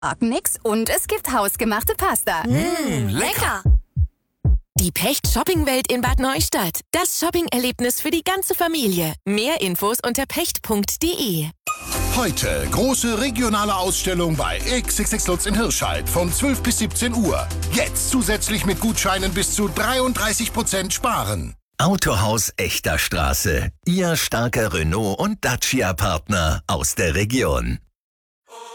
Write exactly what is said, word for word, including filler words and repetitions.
nix und es gibt hausgemachte Pasta. Mmh, lecker! Die Pecht-Shopping-Welt in Bad Neustadt. Das Shopping-Erlebnis für die ganze Familie. Mehr Infos unter pecht punkt de. Heute große regionale Ausstellung bei X X X Lutz in Hirscheid von zwölf bis siebzehn Uhr. Jetzt zusätzlich mit Gutscheinen bis zu dreiunddreißig Prozent sparen. Autohaus Echter Straße. Ihr starker Renault- und Dacia-Partner aus der Region.